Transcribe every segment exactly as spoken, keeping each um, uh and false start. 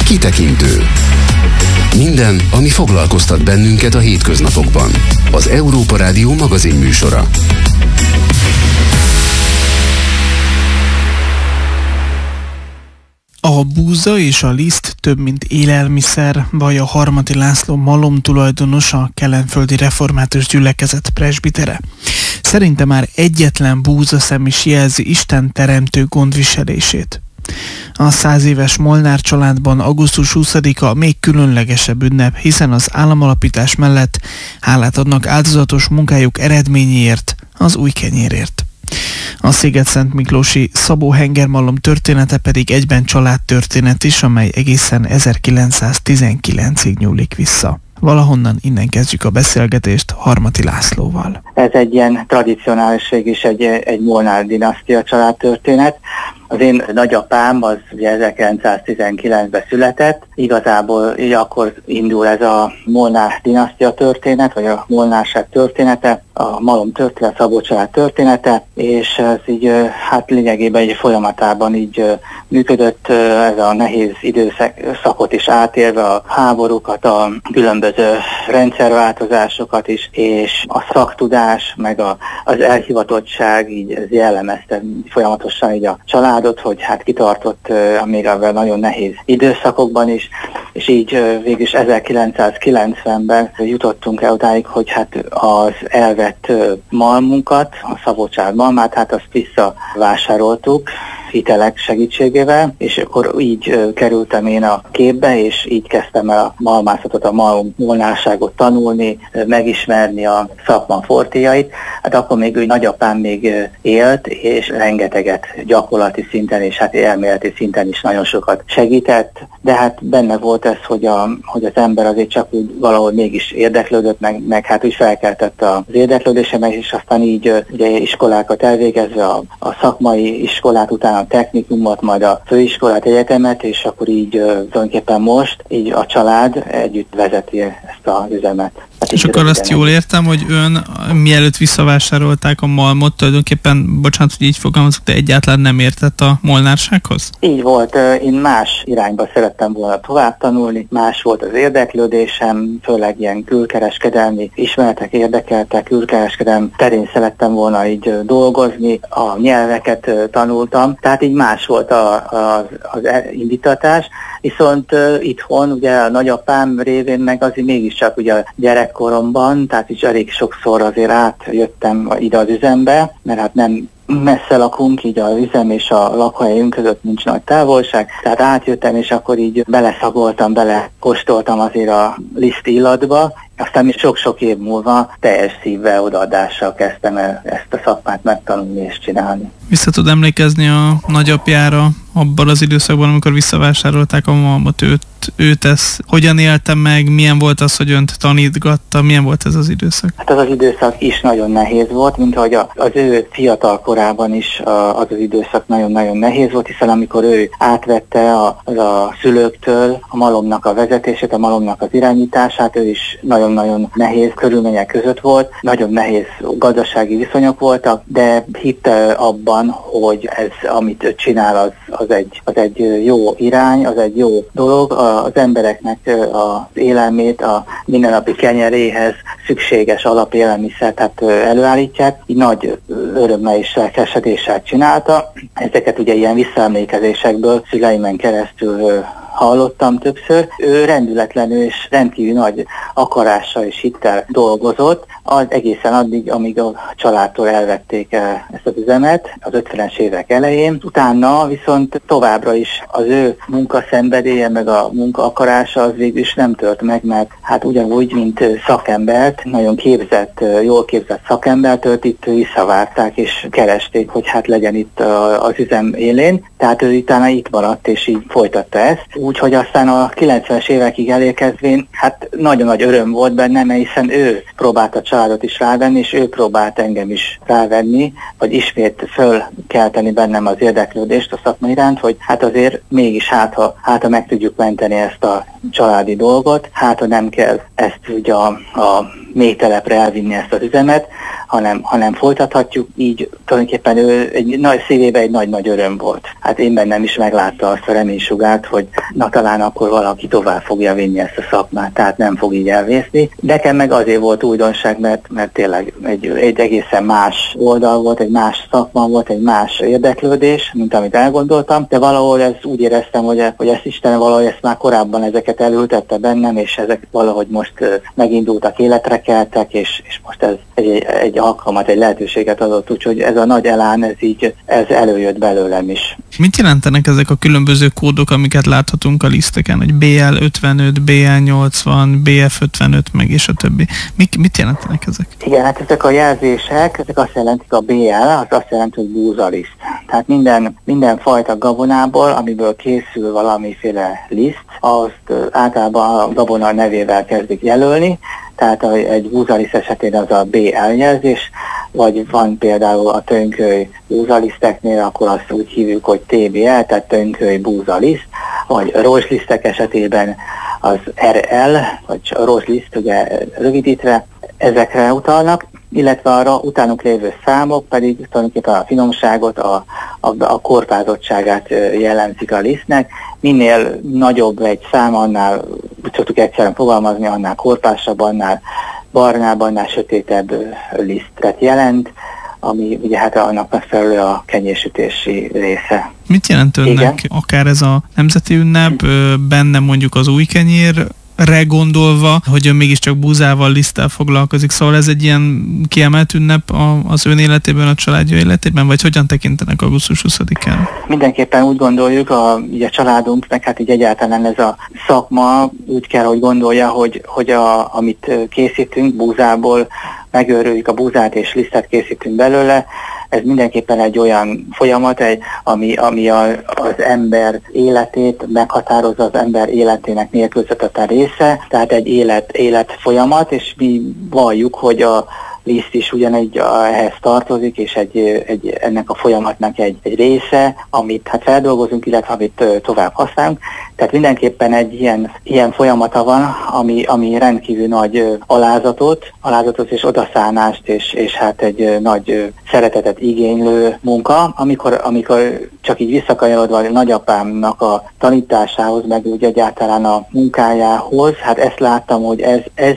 Kitekintő. Minden, ami foglalkoztat bennünket a hétköznapokban. Az Európa Rádió magazinműsora. A búza és a liszt több, mint élelmiszer, vagy a Harmati László malomtulajdonos, a Kelenföldi Református Gyülekezet presbitere. Szerinte már egyetlen búzaszem is jelzi Isten teremtő gondviselését. A száz éves Molnár családban augusztus huszadika még különlegesebb ünnep, hiszen az államalapítás mellett hálát adnak áldozatos munkájuk eredményéért, az új kenyérért. A Sziget-Szentmiklósi Szabó hengermalom története pedig egyben családtörténet is, amely egészen ezerkilencszáztizenkilencig nyúlik vissza. Valahonnan innen kezdjük a beszélgetést Harmati Lászlóval. Ez egy ilyen tradicionális és egy, egy Molnár dinasztia családtörténet. Az én nagyapám az ugye ezerkilencszáztizenkilencben született, igazából így akkor indul ez a Molnár dinasztia történet, vagy a Molnárság története, a malom történet, Szabó család története, és ez így hát lényegében egy folyamatában így működött, ez a nehéz időszakot is átélve, a háborúkat, a különböző rendszerváltozásokat is, és a szaktudás, meg a, az elhivatottság így ez jellemezte folyamatosan így a családot, hogy hát kitartott uh, még a nagyon nehéz időszakokban is, és így uh, végülis ezerkilencszázkilencvenben jutottunk el odáig, hogy hát az elvett uh, malmunkat, a Szabó család malmát, hát azt visszavásároltuk hitelek segítségével, és akkor így uh, kerültem én a képbe, és így kezdtem el a malmászatot, a malom molnárságot tanulni, uh, megismerni a szakma fortéjait. Hát akkor még úgy nagyapám még uh, élt, és rengeteget gyakorlati szinten és hát elméleti szinten is nagyon sokat segített, de hát benne volt ez, hogy, a, hogy az ember azért csak úgy valahogy mégis érdeklődött, meg, meg hát úgy felkeltette az érdeklődésemet, és aztán így uh, ugye iskolákat elvégezve, a, a szakmai iskolát, utána a technikumot, majd a főiskolát, egyetemet, és akkor így uh, tulajdonképpen most így a család együtt vezeti ezt az üzemet. Hát és akkor azt jól értem, hogy ön mielőtt visszavásárolták a malmot, tulajdonképpen, bocsánat, hogy így fogalmazok, de egyáltalán nem értett a molnársághoz? Így volt, én más irányba szerettem volna tovább tanulni, más volt az érdeklődésem, főleg ilyen külkereskedelmi ismeretek érdekeltek, külkereskedelem terén szerettem volna így dolgozni, a nyelveket tanultam, tehát így más volt a, a, az indítatás, viszont uh, itthon ugye a nagyapám révén meg azért mégiscsak ugye a gyerekkoromban, tehát is elég sokszor azért átjöttem ide az üzembe, mert hát nem messze lakunk, így az üzem és a lakóhelyünk között nincs nagy távolság, tehát átjöttem, és akkor így beleszagoltam, belekóstoltam azért a liszt illatba, aztán még sok-sok év múlva teljes szívvel, odaadással kezdtem el ezt a szakmát megtanulni és csinálni. Vissza tud emlékezni a nagyapjára abban az időszakban, amikor visszavásárolták a malmot, őt, őt ezt hogyan élte meg, milyen volt az, hogy önt tanítgatta, milyen volt ez az időszak? Hát az az időszak is nagyon nehéz volt, mint ahogy az ő fiatal korában is az az időszak nagyon-nagyon nehéz volt, hiszen amikor ő átvette a, a szülőktől a malomnak a vezetését, a malomnak az irányítását, ő is nagyon-nagyon nehéz körülmények között volt, nagyon nehéz gazdasági viszonyok voltak, de hitte abban, hogy ez, amit ő csinál, az, az, egy, az egy jó irány, az egy jó dolog, az embereknek az élelmét, a mindennapi kenyeréhez szükséges alapélelmiszer, tehát előállítják, így nagy örömmel és lelkesedéssel csinálta. Ezeket ugye ilyen visszaemlékezésekből szüleimen keresztül hallottam többször. Ő rendületlenül és rendkívül nagy akarással és hittel dolgozott, az egészen addig, amíg a családtól elvették ezt az üzemet az ötvenes évek elején. Utána viszont továbbra is az ő munkaszenvedélye meg a munka akarása az végül is nem tört meg, mert hát ugyanúgy, mint szakembert, nagyon képzett, jól képzett szakembert őt itt visszavárták és keresték, hogy hát legyen itt az üzem élén. Tehát ő utána itt maradt és így folytatta ezt. Úgyhogy aztán a kilencvenes évekig elérkezvén, hát nagyon nagy öröm volt bennem, hiszen ő próbált a családot is rávenni, és ő próbált engem is rávenni, vagy ismét fölkelteni bennem az érdeklődést a szakma iránt, hogy hát azért mégis hát ha, hát, ha meg tudjuk menteni ezt a családi dolgot, hát ha nem kell ezt ugye a, a méhtelepre elvinni ezt az üzemet, hanem, hanem folytathatjuk, így tulajdonképpen ő egy nagy szívében egy nagy-nagy öröm volt. Hát én bennem is meglátta azt a reménysugárt, hogy na talán akkor valaki tovább fogja vinni ezt a szakmát, tehát nem fog így elvészni. Nekem meg azért volt újdonság, mert, mert tényleg egy, egy egészen más oldal volt, egy más szakma volt, egy más érdeklődés, mint amit elgondoltam, de valahol ez úgy éreztem, hogy, hogy ezt Isten valahogy ezt már korábban ezeket elültette bennem, és ezek valahogy most megindultak, életre keltek, és, és most ez egy, egy alkalmat, egy lehetőséget adott, úgyhogy ez a nagy elán, ez így, ez előjött belőlem is. Mit jelentenek ezek a különböző kódok, amiket láthatunk a liszteken, hogy bé el ötvenöt, bé el nyolcvan, bé ef ötvenöt, meg és a többi. Mik, mit jelentenek ezek? Igen, hát ezek a jelzések, ezek azt jelentik, a bé el, az azt jelenti, hogy búzaliszt. Tehát minden, minden fajta gabonából, amiből készül valamiféle liszt, azt általában a gabona nevével kezdik jelölni, tehát egy búzaliszt esetén az a bé el jelzés, vagy van például a tönköly búzaliszteknél, akkor azt úgy hívjuk, hogy té bé el, tehát tönköly búzaliszt, vagy rozslisztek esetében az er el, vagy rozsliszt, ugye rövidítve, ezekre utalnak, illetve arra utánuk lévő számok pedig tulajdonképpen a finomságot, a, a, a korpázottságát jellemzik a lisztnek. Minél nagyobb egy szám, annál, úgy szoktuk egyszerűen fogalmazni, annál korpásabb, annál barnább, annál sötétebb lisztet jelent, ami ugye hát annak megfelelő a kenyérsütési része. Mit jelent önnek Igen? akár ez a nemzeti ünnep, benne mondjuk az új kenyér, re gondolva, hogy ön mégiscsak búzával, liszttel foglalkozik, szóval ez egy ilyen kiemelt ünnep az ön életében, a családja életében, vagy hogyan tekintenek augusztus huszadikán? Mindenképpen úgy gondoljuk, a, ugye a családunk, meg hát így egyáltalán ez a szakma úgy kell, hogy gondolja, hogy, hogy a, amit készítünk búzából, megőrüljük a búzát és lisztet készítünk belőle. Ez mindenképpen egy olyan folyamat, egy, ami, ami a, az ember életét meghatározza, az ember életének nélkülözhetetlen része, tehát egy élet, élet folyamat, és mi valljuk, hogy a liszt is ugyanegy ehhez tartozik, és egy, egy, ennek a folyamatnak egy, egy része, amit hát feldolgozunk, illetve amit tovább használunk. Tehát mindenképpen egy ilyen, ilyen folyamata van, ami, ami rendkívül nagy alázatot, alázatot és odaszánást, és, és hát egy nagy szeretetet igénylő munka, amikor, amikor csak így visszakanyarodva a nagyapámnak a tanításához, meg úgy egyáltalán a munkájához, hát ezt láttam, hogy ez, ez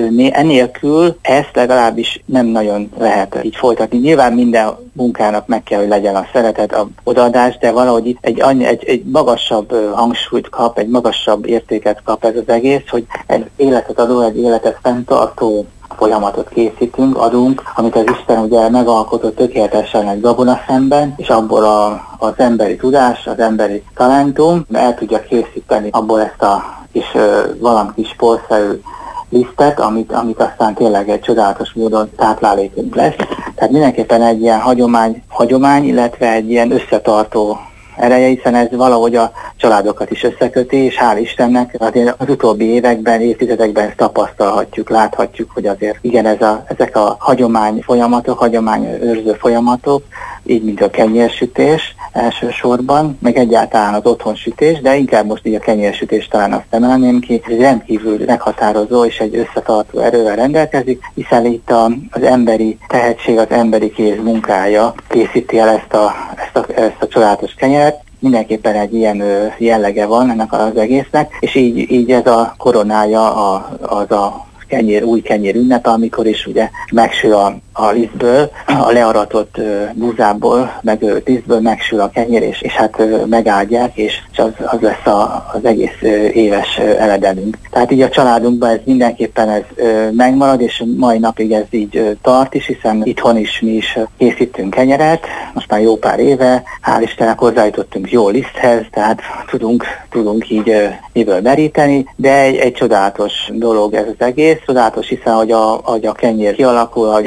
enélkül ezt legalábbis nem nagyon lehet így folytatni. Nyilván minden munkának meg kell, hogy legyen a szeretet, a odaadás, de valahogy itt egy, egy, egy magasabb hangsúlyt kap, egy magasabb értéket kap ez az egész, hogy egy életet adó, egy életet fenntartó folyamatot készítünk, adunk, amit az Isten ugye megalkotott tökéletesen egy gabona szemben, és abból a, az emberi tudás, az emberi talentum el tudja készíteni abból ezt a kis, valami kis porszerű lisztet, amit, amit aztán tényleg egy csodálatos módon táplálékunk lesz. Tehát mindenképpen egy ilyen hagyomány, hagyomány, illetve egy ilyen összetartó ereje, hiszen ez valahogy a családokat is összeköti, és hál' Istennek az utóbbi években, évtizedekben ezt tapasztalhatjuk, láthatjuk, hogy azért igen, ez a, ezek a hagyomány folyamatok, hagyományőrző folyamatok, így mint a kenyérsütés elsősorban, meg egyáltalán az otthonsütés, de inkább most így a kenyérsütés talán azt emelném ki, hogy rendkívül meghatározó és egy összetartó erővel rendelkezik, hiszen itt a, az emberi tehetség, az emberi kéz munkája készíti el ezt a, ezt a, ezt a csodálatos kenyeret. Mindenképpen egy ilyen jellege van ennek az egésznek, és így, így ez a koronája a, az a kenyér, új kenyér ünnepe, amikor is ugye megsül a, a lisztből, a learatott uh, búzából, meg uh, lisztből megsül a kenyér, és, és hát uh, megáldják, és, és az, az lesz a, az egész uh, éves uh, eledenünk. Tehát így a családunkban ez mindenképpen ez uh, megmarad, és mai napig ez így uh, tart is, hiszen itthon is mi is uh, készítünk kenyeret, most már jó pár éve, hál' Istennek hozzájutottunk jó liszthez, tehát tudunk, tudunk így uh, miből meríteni, de egy, egy csodálatos dolog ez az egész, csodálatos, hiszen hogy a, hogy a kenyér kialakul, ahogy elkészül,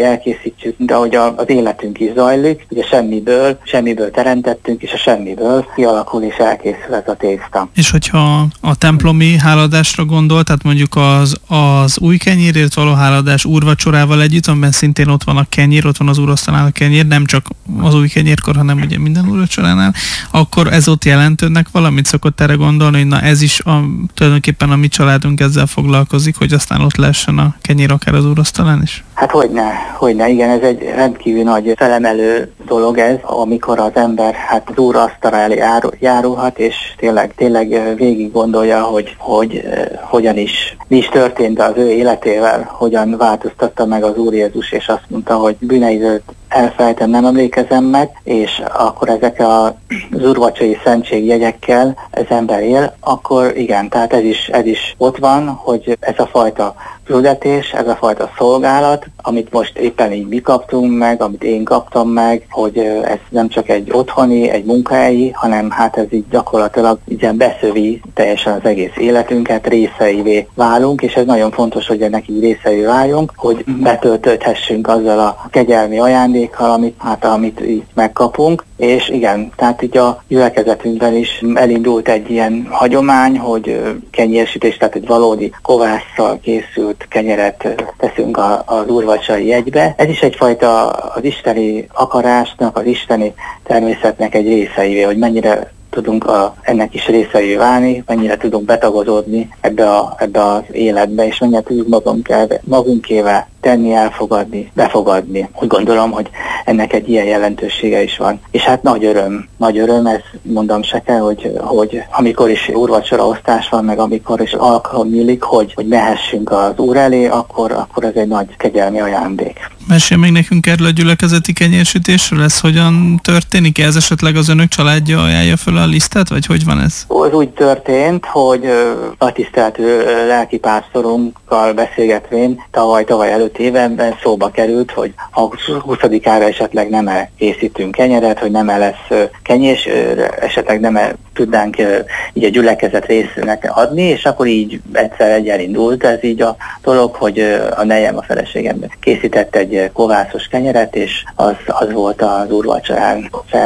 készítsük, de ahogy az életünk is zajlik, ugye semmiből, semmiből teremtettünk, és a semmiből kialakul és elkészül ez a tészta. És hogyha a templomi háladásra gondol, tehát mondjuk az, az új kenyérért való háladás úrvacsorával együtt, amiben szintén ott van a kenyér, ott van az úrasztalnál a kenyér, nem csak az új kenyérkor, hanem ugye minden úrvacsoránál, akkor ez ott jelent önnek valamit? Szokott erre gondolni, hogy na ez is a, tulajdonképpen a mi családunk ezzel foglalkozik, hogy aztán ott lehessen a kenyér akár az úrasztalán is? Hát hogyne, hogyne, igen, ez egy rendkívül nagy felemelő dolog ez, amikor az ember hát az úr asztala elé járulhat, és tényleg, tényleg végig gondolja, hogy, hogy hogyan is, mi is történt az ő életével, hogyan változtatta meg az Úr Jézus, és azt mondta, hogy bűneidőt elfelejtem, nem emlékezem meg, és akkor ezek az úrvacsori szentségjegyekkel az ember él, akkor igen, tehát ez is, ez is ott van, hogy ez a fajta küldetés, ez a fajta szolgálat, amit most éppen így mi kaptunk meg, amit én kaptam meg, hogy ez nem csak egy otthoni, egy munkahelyi, hanem hát ez így gyakorlatilag így beszövi teljesen az egész életünket, részeivé válunk, és ez nagyon fontos, hogy ennek így részeivé váljunk, hogy betöltöthessünk azzal a kegyelmi ajándékkal, amit, hát, amit így megkapunk, és igen, tehát így a gyülekezetünkben is elindult egy ilyen hagyomány, hogy kenyérsítés, tehát egy valódi kovásszal készült kenyeret teszünk a, az úrvacsori jegybe. Ez is egyfajta az isteni akarásnak, az isteni természetnek egy részeivé, hogy mennyire tudunk a, ennek is részeivé válni, mennyire tudunk betagozódni ebbe, a, ebbe az életbe, és mennyire tudjuk magunkével, magunkével tenni, elfogadni, befogadni. Úgy gondolom, hogy ennek egy ilyen jelentősége is van. És hát nagy öröm, nagy öröm, ez mondom se kell, hogy, hogy amikor is úrvacsora osztás van, meg amikor is alkalom nyílik, hogy, hogy mehessünk az Úr elé, akkor, akkor ez egy nagy kegyelmi ajándék. Mesélj még nekünk erről a gyülekezeti kenyérsítésről, ez hogyan történik? Ez esetleg az önök családja ajánlja fel a lisztet, vagy hogy van ez? Az úgy történt, hogy a tiszteltő lelkipásztorunkkal beszélgetvén tavaly, tavaly előtt évben szóba került, hogy a huszadikára esetleg nem készítünk kenyeret, hogy nem lesz kenyés, esetleg nem tudnánk így a gyülekezet résznek adni, és akkor így egyszer egy elindult ez így a dolog, hogy a nejem, a feleségem készített egy kovászos kenyeret, és az, az volt az úrvacsorán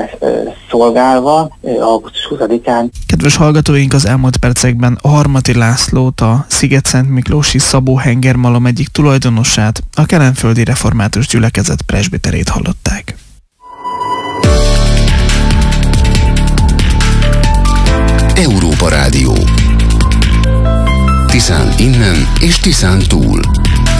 felszolgálva augusztus huszadikán. Kedves hallgatóink, az elmúlt percekben Harmati Lászlót, a Sziget-Szent Miklósi Szabó Hengermalom egyik tulajdonosát, a Kelenföldi Református Gyülekezet presbiterét hallották. Európa Rádió. Tiszán innen és Tiszán túl.